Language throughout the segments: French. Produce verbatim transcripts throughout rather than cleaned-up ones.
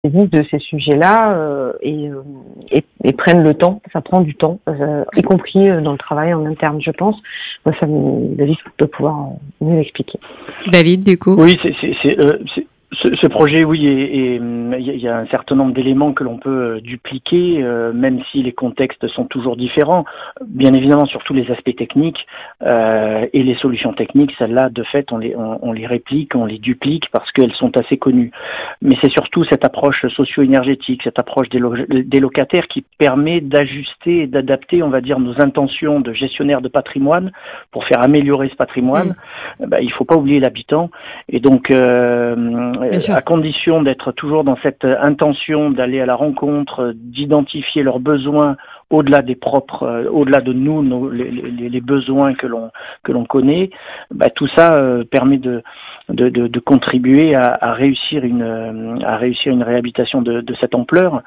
de ces sujets-là euh, et, euh, et, et prennent le temps. Ça prend du temps, euh, y compris dans le travail en interne, je pense. Moi, ça me, David peut pouvoir mieux l'expliquer. David, du coup. Oui, c'est, c'est, c'est, euh, c'est... Ce, ce projet, oui, et il y a un certain nombre d'éléments que l'on peut dupliquer, euh, même si les contextes sont toujours différents. Bien évidemment, surtout les aspects techniques euh, et les solutions techniques, celles-là, de fait, on les, on, on les réplique, on les duplique parce qu'elles sont assez connues. Mais c'est surtout cette approche socio-énergétique, cette approche des, lo- des locataires qui permet d'ajuster et d'adapter, on va dire, nos intentions de gestionnaire de patrimoine pour faire améliorer ce patrimoine. Mmh. Ben, il faut pas oublier l'habitant. Et donc, euh, à condition d'être toujours dans cette intention d'aller à la rencontre, d'identifier leurs besoins au-delà des propres, euh, au-delà de nous, nos, les, les, les besoins que l'on que l'on connaît, bah, tout ça euh, permet de, de de de contribuer à, à réussir une à réussir une réhabilitation de, de cette ampleur.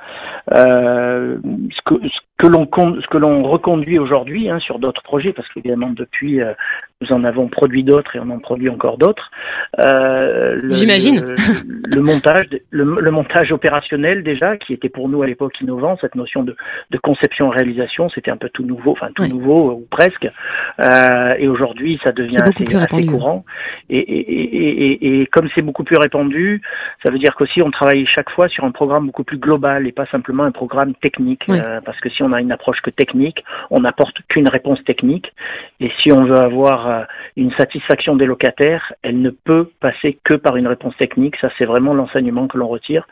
Euh, ce que ce que l'on ce que l'on reconduit aujourd'hui hein, sur d'autres projets, parce qu'évidemment depuis euh, nous en avons produit d'autres et on en produit encore d'autres. Euh, le, J'imagine. Le, le montage, le, le montage opérationnel déjà, qui était pour nous à l'époque innovant, cette notion de, de conception-réalisation, c'était un peu tout nouveau, enfin tout ouais. nouveau ou presque. Euh, et aujourd'hui, ça devient assez, assez courant. Et, et, et, et, et comme c'est beaucoup plus répandu, ça veut dire qu'aussi on travaille chaque fois sur un programme beaucoup plus global et pas simplement un programme technique. Ouais. Euh, parce que si on a une approche que technique, on n'apporte qu'une réponse technique. Et si on veut avoir euh, une satisfaction des locataires, elle ne peut passer que par une réponse technique. Ça, c'est vraiment l'enseignement que l'on retire.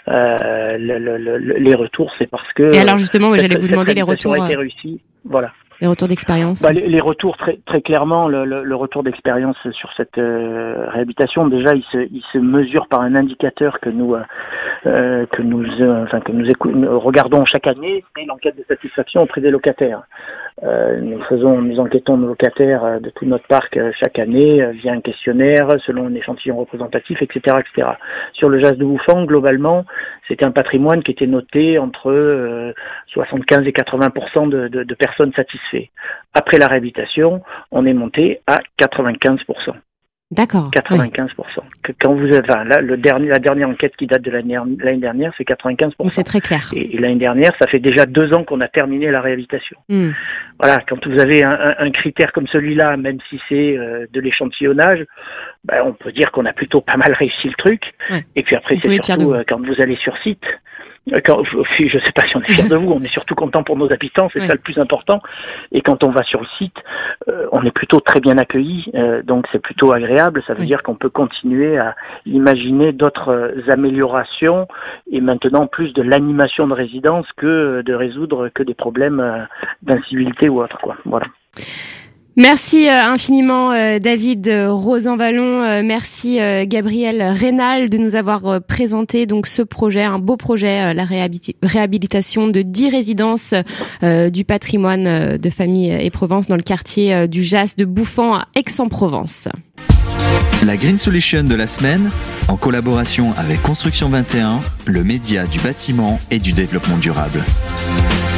Euh, le, le, le, les retours, c'est parce que... Et alors justement, cette, j'allais vous demander les retours... a été réussi. Voilà. Les retours d'expérience. Bah, les, les retours très très clairement, le, le, le retour d'expérience sur cette euh, réhabilitation, déjà, il se il se mesure par un indicateur que nous euh, que nous euh, enfin que nous écou- regardons chaque année, c'est l'enquête de satisfaction auprès des locataires. Euh, nous faisons, nous enquêtons nos locataires de tout notre parc chaque année via un questionnaire, selon un échantillon représentatif, et cetera, et cetera. Sur le Jas de Bouffan, globalement, c'était un patrimoine qui était noté entre euh, soixante-quinze et quatre-vingts pour cent de, de, de personnes satisfaites. Après la réhabilitation, on est monté à quatre-vingt-quinze pour cent. D'accord. quatre-vingt-quinze pour cent. Oui. Quand vous avez, enfin, là, le dernier, la dernière enquête qui date de l'année, l'année dernière, c'est quatre-vingt-quinze pour cent. Donc c'est très clair. Et, et l'année dernière, ça fait déjà deux ans qu'on a terminé la réhabilitation. Mm. Voilà, quand vous avez un, un, un critère comme celui-là, même si c'est euh, de l'échantillonnage, ben, on peut dire qu'on a plutôt pas mal réussi le truc. Ouais. Et puis après, vous c'est surtout euh, quand vous allez sur site. Quand, je ne sais pas si on est fiers de vous, on est surtout content pour nos habitants, c'est oui. ça le plus important. Et quand on va sur le site, euh, on est plutôt très bien accueillis, euh, donc c'est plutôt agréable. Ça veut oui. dire qu'on peut continuer à imaginer d'autres euh, améliorations et maintenant plus de l'animation de résidence que de résoudre que des problèmes euh, d'incivilité ou autre, quoi. Voilà. Merci infiniment David Rosanvallon, merci Gabriel Reynal de nous avoir présenté donc ce projet, un beau projet, la réhabilitation de dix résidences du patrimoine de famille et Provence dans le quartier du Jas de Bouffan à Aix-en-Provence. La Green Solution de la semaine, en collaboration avec Construction vingt et un, le média du bâtiment et du développement durable.